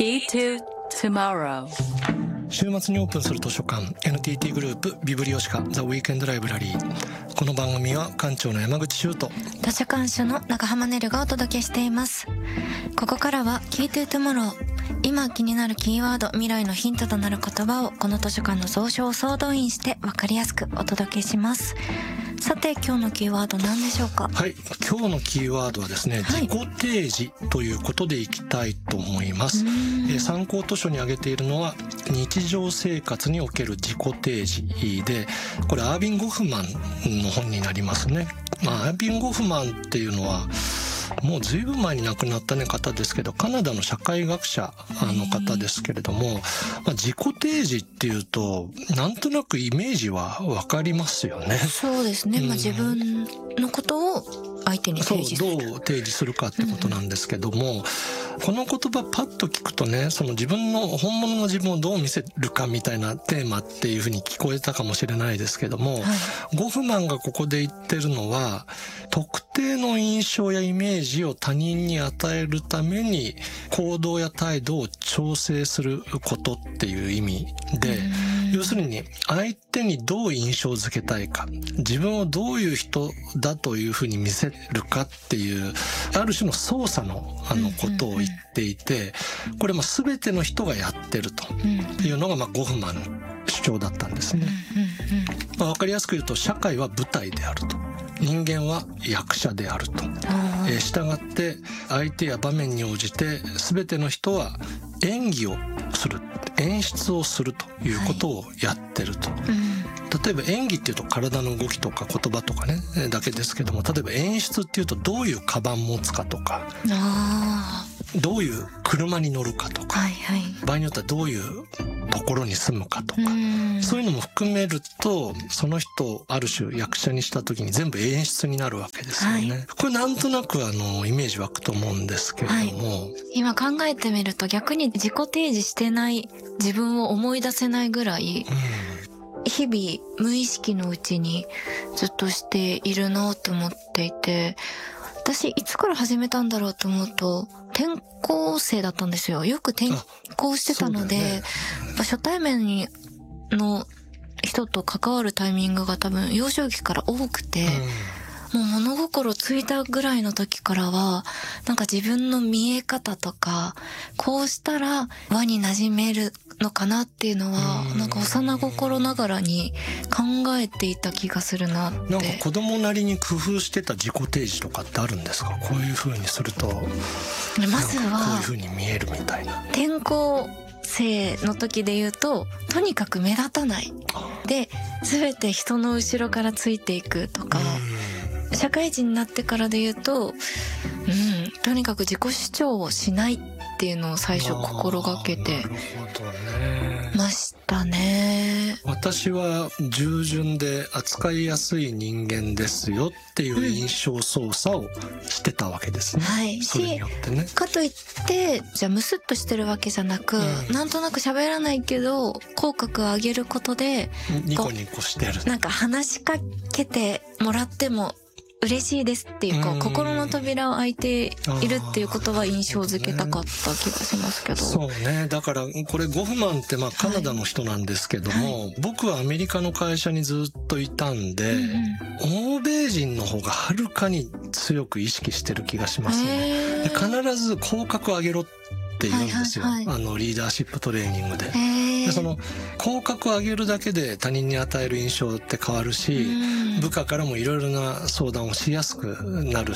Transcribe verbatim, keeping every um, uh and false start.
Key to Tomorrow 週末にオープンする図書館 エヌティーティー グループビブリオシカザ・ウィークエンド・ライブラリー。この番組は館長の山口修と図書館主の中浜ねるがお届けしています。ここからは Key to Tomorrow、 今気になるキーワード、未来のヒントとなる言葉をこの図書館の蔵書を総動員して分かりやすくお届けします。さて今日のキーワード何でしょうか？ はい、今日のキーワードはですね、 はい、 自己提示ということでいきたいと思います。えー、参考図書に挙げているのは日常生活における自己提示で、これアービン・ゴフマンの本になりますね。まあ、アービン・ゴフマンっていうのはもうずいぶん前に亡くなった、ね、方ですけど、カナダの社会学者の方ですけれども、まあ、自己提示っていうとなんとなくイメージは分かりますよね。 そうですね、まあ、自分のことを相手に提示する、 そうどう提示するかってことなんですけども、うんうん、この言葉パッと聞くとね、その自分の本物の自分をどう見せるかみたいなテーマっていうふうに聞こえたかもしれないですけども、はい、ゴフマンがここで言ってるのは特定の印象やイメージを他人に与えるために行動や態度を調整することっていう意味で、要するに相手にどう印象づけたいか、自分をどういう人だというふうに見せるかっていうある種の操作のあのことを言っていて、これも全ての人がやってるというのがまあゴフマンの主張だったんですね。まあ、分かりやすく言うと社会は舞台であると、人間は役者であると、えー、従って相手や場面に応じて全ての人は演技をする、演出をするということをやってると、はい、うん、例えば演技っていうと体の動きとか言葉とかねだけですけども、例えば演出っていうとどういうカバン持つかとか、あどういう車に乗るかとか、はいはい、場合によってはどういうところに住むかとか、そういうのも含めるとその人をある種役者にした時に全部演出になるわけですよね。はい、これなんとなくあのイメージ湧くと思うんですけれども、はい、 今考えてみると逆に自己提示してない自分を思い出せないぐらい、うん、日々無意識のうちにずっとしているなと思っていて、私いつから始めたんだろうと思うと転校生だったんですよ。よく転校してたので、ね、やっぱ初対面にの人と関わるタイミングが多分幼少期から多くて、うん、もう物心ついたぐらいの時からはなんか自分の見え方とかこうしたら輪に馴染めるのかなっていうのはなんか幼心ながらに考えていた気がするなって。 なんか子供なりに工夫してた自己提示とかってあるんですか？こういう風にするとまずはこういう風に見えるみたいな。 転校生の時で言うととにかく目立たないで全て人の後ろからついていくとか、社会人になってからで言うと、うん、とにかく自己主張をしないっていうのを最初心がけてましたね。 私は従順で扱いやすい人間ですよっていう印象操作をしてたわけですね。 うん、はい。 それによってね。 かといってじゃあムスッとしてるわけじゃなく、うん、なんとなく喋らないけど口角を上げることでニコニコしてる。 なんか話しかけてもらっても嬉しいですっていうか、うん、心の扉を開いているっていうことは印象付けたかった気がしますけど。 そうね。だからこれゴフマンってまあカナダの人なんですけども、はい、僕はアメリカの会社にずっといたんで、うんうん、欧米人の方がはるかに強く意識してる気がしますね。で必ず口角上げろって言うんですよ、はいはいはい、あのリーダーシップトレーニングで。でその口角を上げるだけで他人に与える印象って変わるし、部下からもいろいろな相談をしやすくなる